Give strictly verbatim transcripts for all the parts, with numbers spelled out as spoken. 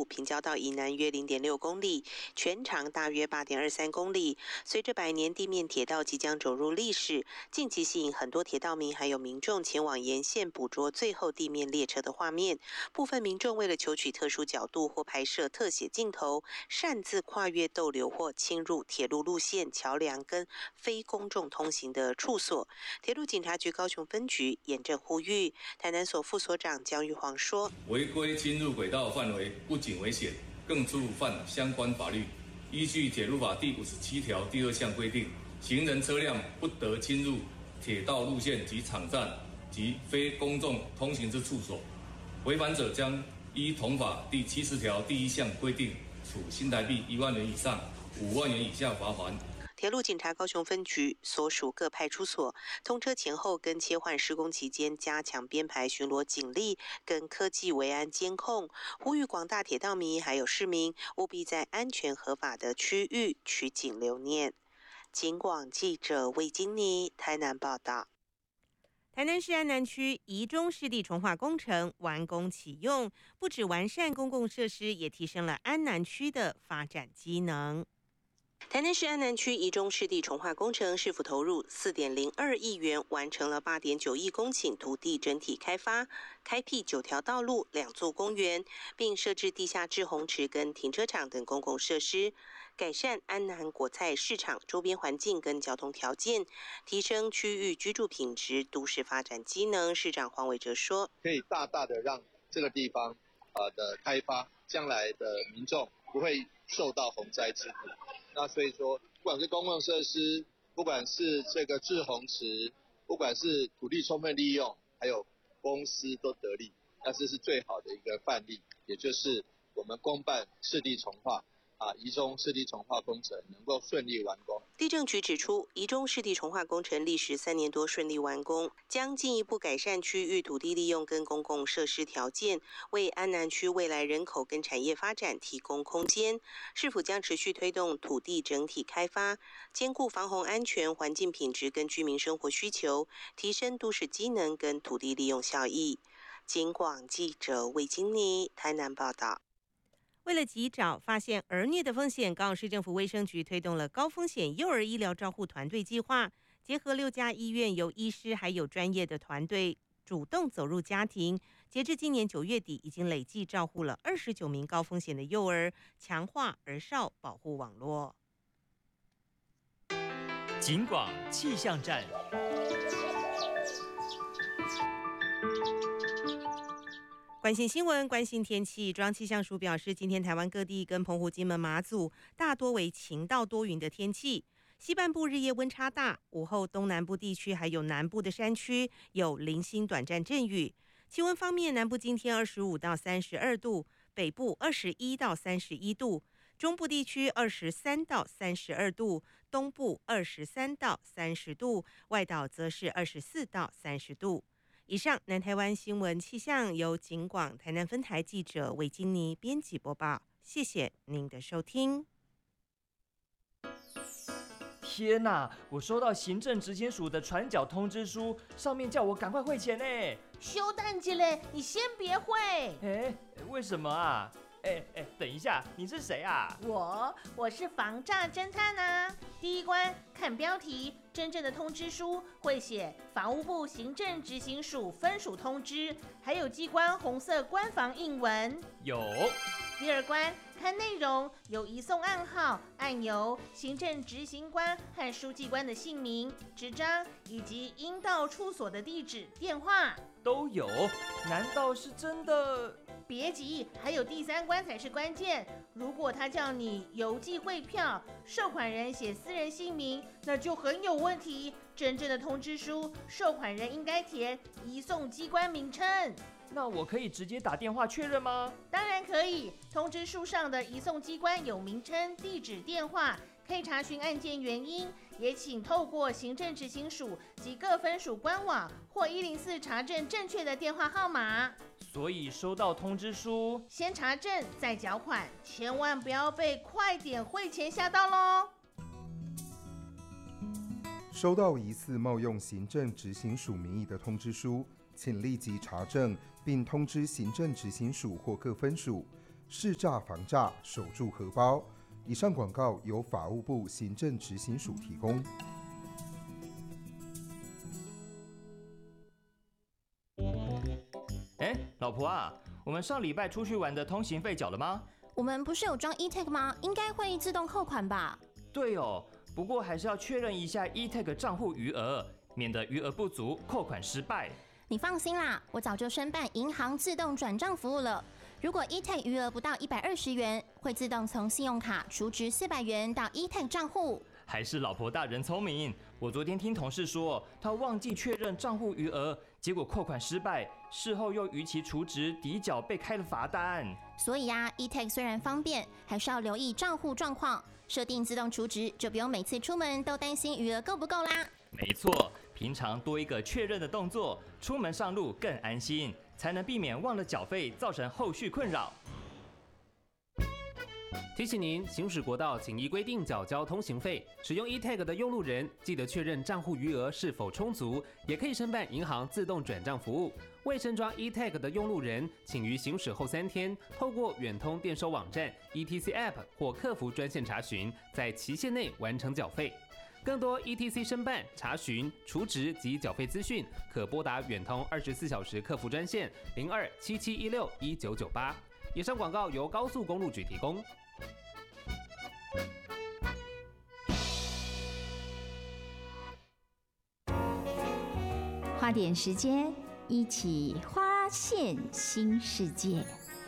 平交道以南约 零点六公里，全长大约 八点二三公里。随着百年地面铁道即将走入历史，近期吸引很多铁道迷还有民众前往沿线捕捉最后地面列车的画面。部分民众为了求取特殊角度或拍摄特写镜头，擅自跨越逗留或侵入铁路路线、桥梁跟非公众通行的处所。铁路警察局高雄分局严正呼吁。台南所副所长江玉煌说：“ 违规侵入轨道范围不仅危险，更触犯相关法律。依据《铁路法》第五十七条第二项规定，行人车辆不得侵入铁道路线及场站及非公众通行之处所。违反者将依同法第七十条第一项规定，处新台币一万元以上五万元以下罚锾。” 铁路警察高雄分局所属各派出所通车前后跟切换施工期间加强编排巡逻警力跟科技维安监控，呼吁广大铁道迷还有市民务必在安全合法的区域取景留念。警广记者魏金妮台南报道。 台南市安南区宜中湿地重划工程完工启用，不止完善公共设施，也提升了安南区的发展机能。 台南市安南区宜中湿地重划工程市府投入 四点零二亿元，完成了 八点九亿公顷土地整体开发，开辟九条道路、两座公园，并设置地下滞洪池跟停车场等公共设施，改善安南果菜市场周边环境跟交通条件，提升区域居住品质、都市发展机能。市长黄伟哲说：“ 可以大大的让这个地方呃的开发，将来的民众不会受到洪灾之苦。那所以说，不管是公共设施，不管是这个滞洪池，不管是土地充分利用，还有公司都得利。那这是最好的一个范例，也就是我们公办湿地重划啊，宜中湿地重划工程能够顺利完工。” 地政局指出，宜中湿地重划工程历时三年多顺利完工，将进一步改善区域土地利用跟公共设施条件，为安南区未来人口跟产业发展提供空间。市府将持续推动土地整体开发，兼顾防洪安全、环境品质跟居民生活需求，提升都市机能跟土地利用效益。警广记者魏金妮台南报道。 为了及早发现儿虐的风险，高雄市政府卫生局推动了高风险幼儿医疗照护团队计划，结合六家医院，由医师还有专业的团队主动走入家庭。截至今年九月底，已经累计照护了二十九名高风险的幼儿，强化儿少保护网络。 警广气象站。 关心新闻，关心天气。中央气象署表示，今天台湾各地跟澎湖、金门、马祖大多为晴到多云的天气。西半部日夜温差大，午后东南部地区还有南部的山区有零星短暂阵雨。气温方面，南部今天二十五到三十二度，北部二十一到三十一度，中部地区二十三到三十二度，东部二十三到三十度，外岛则是二十四到三十度。以上南台湾新闻气象由警广台南分台记者韦金妮编辑播报，谢谢您的收听。 天哪！我收到行政执行署的传缴通知书，上面叫我赶快汇钱呢。 修蛋姐嘞，你先别汇。 哎，为什么啊？哎哎，等一下，你是谁啊？ 我我是防诈侦探啊！第一关看标题，真正的通知书会写法务部行政执行署分署通知，还有机关红色官方印文。 有。 第二关看内容，有移送暗号、案由、行政执行官和书记官的姓名、纸张以及应到处所的地址、电话都有。难道是真的？ 别急，还有第三关才是关键。如果他叫你邮寄汇票，受款人写私人姓名，那就很有问题。真正的通知书，受款人应该填移送机关名称。 那我可以直接打电话确认吗？ 当然可以。通知书上的移送机关有名称、地址、电话，可以查询案件原因。也请透过行政执行署及各分署官网或一零四查证正确的电话号码。 所以收到通知书， 先查证再缴款，千万不要被快点汇钱吓到咯。 收到疑似冒用行政执行署名义的通知书，请立即查证并通知行政执行署或各分署。 识诈防诈，守住荷包。以上广告由法务部行政执行署提供。 哎，老婆啊，我们上礼拜出去玩的通行费缴了吗？ 我们不是有装 e-tag 吗？应该会自动扣款吧？ 对哦，不过还是要确认一下 e-tag 账户余额，免得余额不足，扣款失败。 你放心啦，我早就申办银行自动转账服务了。如果 e-tag 余额不到一百二十元，会自动从信用卡储值四百元到 e-tag 账户。 还是老婆大人聪明。我昨天听同事说，他忘记确认账户余额，结果扣款失败，事后又逾期储值抵缴，被开了罚单。 所以啊 ，e-tag 虽然方便，还是要留意账户状况，设定自动储值，就不用每次出门都担心余额够不够啦。 没错，平常多一个确认的动作，出门上路更安心，才能避免忘了缴费造成后续困扰。 提醒您，行驶国道请依规定缴交通行费。使用 e-tag 的用路人，记得确认账户余额是否充足，也可以申办银行自动转账服务。未申装 e-tag 的用路人，请于行驶后三天，透过远通电收网站、E T C App 或客服专线查询，在期限内完成缴费。更多 E T C 申办、查询、储值及缴费资讯，可拨打远通二十四小时客服专线零二七七一六一九九八。以上广告由高速公路局提供。 花点时间，一起发现新世界。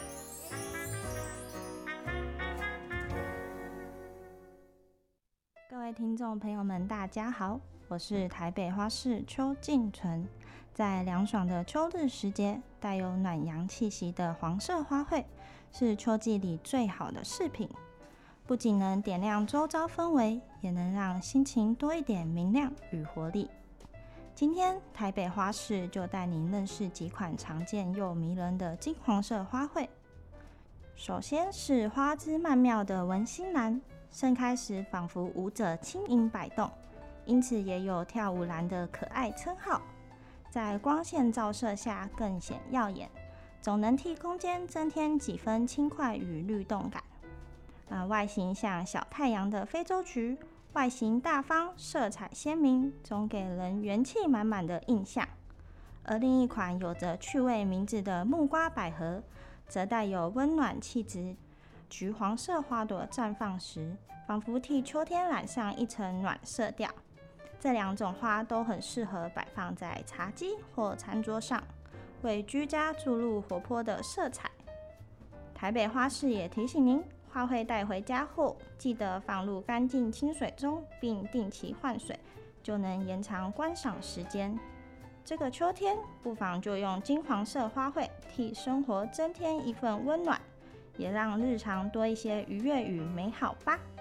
各位听众朋友们，大家好，我是台北花市邱静纯。在凉爽的秋日时节，带有暖阳气息的黄色花卉，是秋季里最好的饰品。不仅能点亮周遭氛围，也能让心情多一点明亮与活力。今天台北花市就带您认识几款常见又迷人的金黄色花卉。首先是花枝曼妙的文心兰，盛开时仿佛舞者轻盈摆动，因此也有跳舞兰的可爱称号。在光线照射下更显耀眼，总能替空间增添几分轻快与律动感。呃、外形像小太阳的非洲菊，外形大方，色彩鲜明，总给人元气满满的印象。而另一款有着趣味名字的木瓜百合，则带有温暖气质。橘黄色花朵绽放时，仿佛替秋天染上一层暖色调。这两种花都很适合摆放在茶几或餐桌上，为居家注入活泼的色彩。台北花市也提醒您，花卉带回家后，记得放入干净清水中，并定期换水，就能延长观赏时间。这个秋天，不妨就用金黄色花卉替生活增添一份温暖，也让日常多一些愉悦与美好吧。